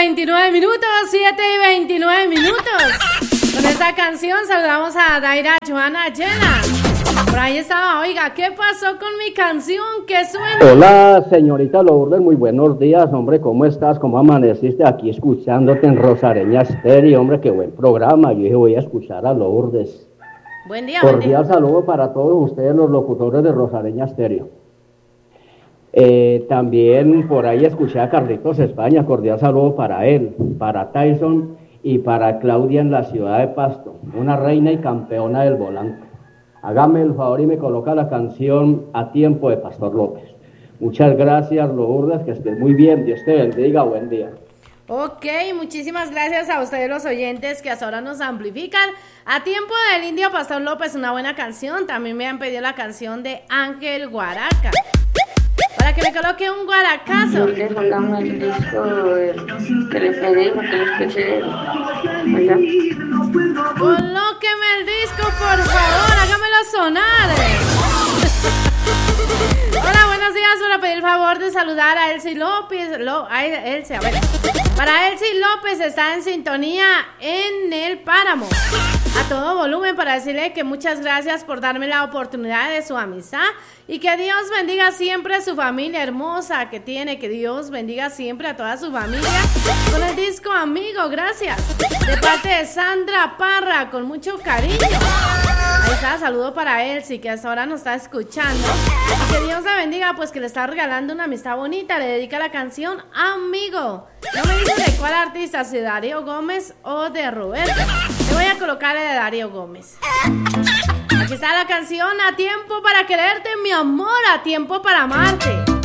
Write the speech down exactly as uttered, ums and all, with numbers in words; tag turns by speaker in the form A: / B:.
A: veintinueve minutos, siete y veintinueve minutos. Con esta canción saludamos a Daira Joana Llena. Por ahí estaba, oiga, ¿qué pasó con mi canción? ¿Qué suena?
B: Hola, señorita Lourdes, muy buenos días, hombre, ¿cómo estás? ¿Cómo amaneciste aquí escuchándote en Rosareña Stereo? Hombre, qué buen programa. Yo dije, voy a escuchar a Lourdes.
A: Buen día,
B: Cordial
A: buen día.
B: saludo para todos ustedes, los locutores de Rosareña Stereo. Eh, también por ahí escuché a Carlitos España, cordial saludo para él, para Tyson y para Claudia en la ciudad de Pasto, una reina y campeona del volante. Hágame el favor y me coloca la canción A Tiempo de Pastor López. Muchas gracias, Lourdes, que estés muy bien, Dios te bendiga, buen día.
A: Ok, muchísimas gracias a ustedes los oyentes que hasta ahora nos amplifican. A Tiempo del Indio Pastor López, una buena canción. También me han pedido la canción de Ángel Guaraca, para que me coloque un guaracazo.
C: Le mandamos el disco que le pedimos, que le escuché. ¿Verdad?
A: Colóqueme el disco, por favor, hágamelo sonar. Hola, buenos días. Para pedir el favor de saludar a Elsie López. Lo, a Elsie, a ver. Para Elsie López, está en sintonía en el Páramo, a todo volumen, para decirle que muchas gracias por darme la oportunidad de su amistad y que Dios bendiga siempre a su familia hermosa que tiene, que Dios bendiga siempre a toda su familia con el disco Amigo, gracias, de parte de Sandra Parra, con mucho cariño. Ahí está, saludo para Elsie, que hasta ahora nos está escuchando, y que Dios la bendiga, pues que le está regalando una amistad bonita, le dedica la canción Amigo. No me dice de cuál artista, si de Darío Gómez o de Roberto. Le voy a colocar el de Darío Gómez. Aquí está la canción A Tiempo para Quererte, mi amor, a tiempo para amarte.